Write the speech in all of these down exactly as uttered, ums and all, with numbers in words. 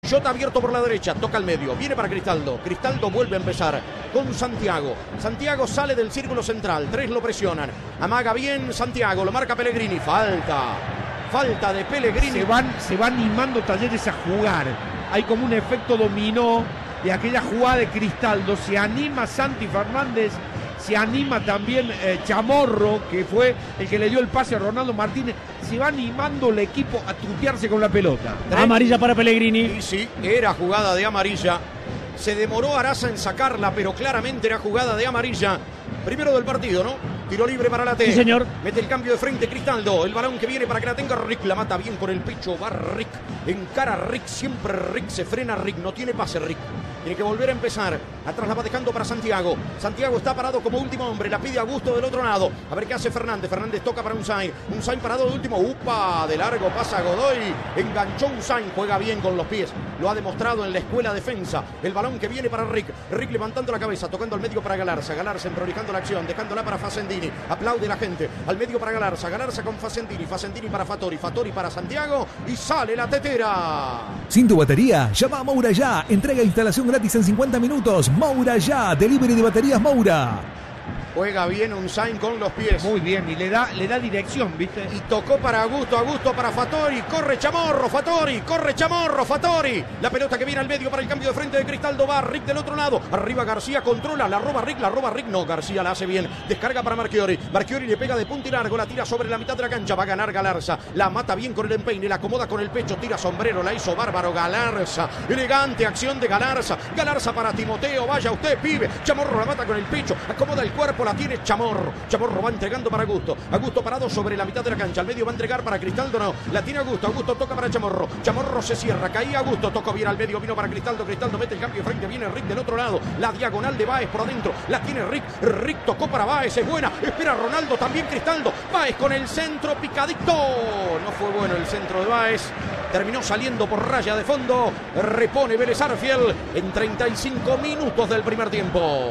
Jota abierto por la derecha, toca al medio, viene para Cristaldo. Cristaldo vuelve a empezar con Santiago. Santiago sale del círculo central, tres lo presionan. Amaga bien Santiago, lo marca Pellegrini. Falta, falta de Pellegrini. Se van, se van animando Talleres a jugar. Hay como un efecto dominó de aquella jugada de Cristaldo. Se anima Santi Fernández. Se anima también eh, Chamorro, que fue el que le dio el pase a Ronaldo Martínez. Se va animando el equipo a tutearse con la pelota. Amarilla para Pellegrini. Y sí, era jugada de amarilla. Se demoró Araza en sacarla, pero claramente era jugada de amarilla. Primero del partido, ¿no? Tiro libre para la T. Sí, señor. Mete el cambio de frente Cristaldo. El balón que viene para que la tenga Rick. La mata bien con el pecho. Va Rick. Encara Rick. Siempre Rick. Se frena Rick. No tiene pase Rick. Tiene que volver a empezar. Atrás la va dejando para Santiago. Santiago está parado como último hombre. La pide a Augusto del otro lado. A ver qué hace Fernández. Fernández toca para Unzain. Unzain parado de último. Upa. De largo pasa Godoy. Enganchó Unzain. Juega bien con los pies. Lo ha demostrado en la escuela defensa. El balón que viene para Rick. Rick levantando la cabeza. Tocando al medio para Galarza. Galarza emprolijando la acción. Dejándola para Facendini. Aplaude la gente. Al medio para Galarza. Galarza con Facendini. Facendini para Fattori. Fattori para Santiago. Y sale la tetera. Sin tu batería, llama a Moura ya. Entrega e instalación gratis en cincuenta minutos. Moura ya. Delivery de baterías Moura. Juega bien Unzain con los pies. Muy bien, y le da, le da dirección, ¿viste? Y tocó para Augusto, Augusto para Fattori. Corre Chamorro, Fattori. Corre Chamorro, Fattori. La pelota que viene al medio para el cambio de frente de Cristaldo. Va Rick del otro lado. Arriba García controla. La roba Rick, la roba Rick. No, García la hace bien. Descarga para Marchiori. Marchiori le pega de punta y largo. La tira sobre la mitad de la cancha. Va a ganar Galarza. La mata bien con el empeine. La acomoda con el pecho. Tira sombrero. La hizo bárbaro Galarza. Elegante acción de Galarza. Galarza para Timoteo. Vaya usted, pibe. Chamorro la mata con el pecho. Acomoda el cuerpo. La tiene Chamorro. Chamorro va entregando para Augusto. Augusto parado sobre la mitad de la cancha. Al medio va a entregar para Cristaldo. No. La tiene Augusto. Augusto toca para Chamorro. Chamorro se cierra. Caía Augusto. Tocó bien al medio. Vino para Cristaldo. Cristaldo mete el cambio de frente. Viene Rick del otro lado. La diagonal de Báez por adentro. La tiene Rick. Rick tocó para Báez. Es buena. Espera Ronaldo. También Cristaldo. Báez con el centro picadito. No fue bueno el centro de Báez. Terminó saliendo por raya de fondo. Repone Vélez Arfiel en treinta y cinco minutos del primer tiempo.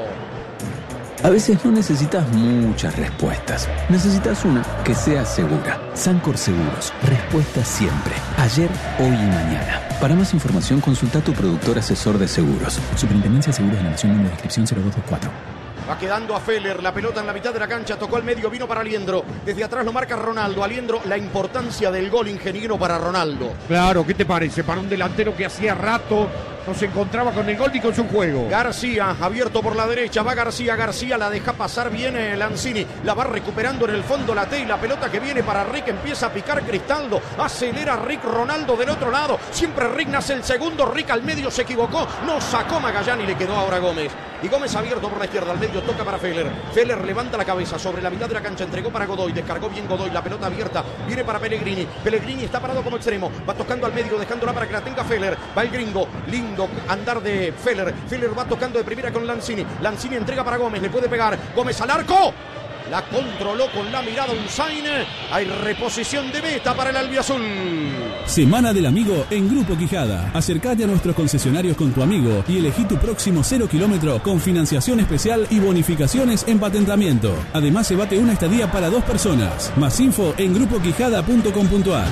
A veces no necesitas muchas respuestas. Necesitas una que sea segura. Sancor Seguros. Respuesta siempre. Ayer, hoy y mañana. Para más información, consulta a tu productor asesor de seguros. Superintendencia de Seguros de la Nación, número de inscripción cero dos dos cuatro. Va quedando a Feller, la pelota en la mitad de la cancha, tocó al medio, vino para Aliendro. Desde atrás lo marca Ronaldo. Aliendro, la importancia del gol ingeniero para Ronaldo. Claro, ¿qué te parece? Para un delantero que hacía rato no se encontraba con el gol ni con su juego. García, abierto por la derecha, va García, García la deja pasar bien eh, Lanzini, la va recuperando en el fondo la T y la pelota que viene para Rick, empieza a picar Cristaldo, acelera Rick, Ronaldo del otro lado, siempre Rick nace el segundo, Rick al medio se equivocó, no sacó Magallán y le quedó ahora Gómez. Y Gómez abierto por la izquierda, al medio toca para Feller. Feller levanta la cabeza sobre la mitad de la cancha, entregó para Godoy, descargó bien Godoy, la pelota abierta, viene para Pellegrini. Pellegrini está parado como extremo, va tocando al medio, dejándola para que la tenga Feller. Va el gringo, lindo andar de Feller. Feller va tocando de primera con Lanzini. Lanzini entrega para Gómez, le puede pegar. Gómez al arco. La controló con la mirada Unzain. Hay reposición de meta para el albiazul. Semana del Amigo en Grupo Quijada. Acércate a nuestros concesionarios con tu amigo y elegí tu próximo cero kilómetro con financiación especial y bonificaciones en patentamiento. Además, se bate una estadía para dos personas. Más info en grupo quijada punto com punto a r.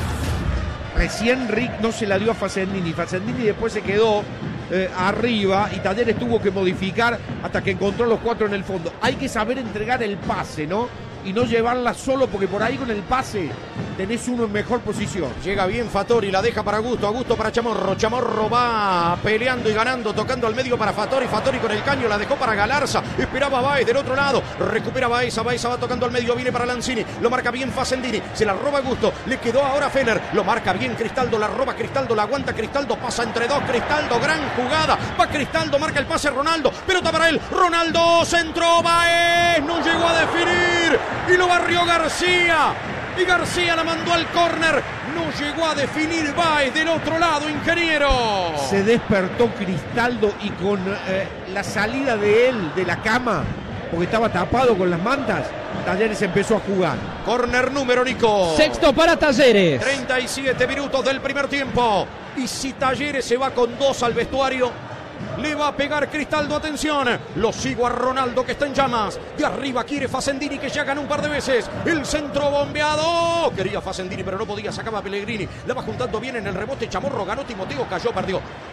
Recién Rick no se la dio a Facendini. Facendini después se quedó eh, arriba y Talleres tuvo que modificar hasta que encontró los cuatro en el fondo. Hay que saber entregar el pase, ¿no? Y no llevarla solo, porque por ahí con el pase tenés uno en mejor posición. Llega bien Fattori, la deja para Augusto, Augusto para Chamorro, Chamorro va peleando y ganando, tocando al medio para Fattori, Fattori con el caño, la dejó para Galarza, esperaba Báez del otro lado, recupera Baeza, Baeza va tocando al medio, viene para Lanzini, lo marca bien Facendini, se la roba Augusto, le quedó ahora Feller, lo marca bien Cristaldo, la roba Cristaldo, la aguanta Cristaldo, pasa entre dos, Cristaldo, gran jugada, va Cristaldo, marca el pase Ronaldo, pelota para él, Ronaldo, centro, Baez, no llegó a definir, y lo barrió García, y García la mandó al córner, no llegó a definir Báez del otro lado, ingeniero. Se despertó Cristaldo y con eh, la salida de él de la cama, porque estaba tapado con las mantas, Talleres empezó a jugar. Córner número, Nico. Sexto para Talleres. treinta y siete minutos del primer tiempo. Y si Talleres se va con dos al vestuario, le va a pegar Cristaldo, atención. Lo sigo a Ronaldo que está en llamas. De arriba quiere Facendini que ya ganó un par de veces. El centro bombeado. Quería Facendini pero no podía, sacaba Pellegrini. La va juntando bien en el rebote. Chamorro ganó, Timoteo cayó, perdió.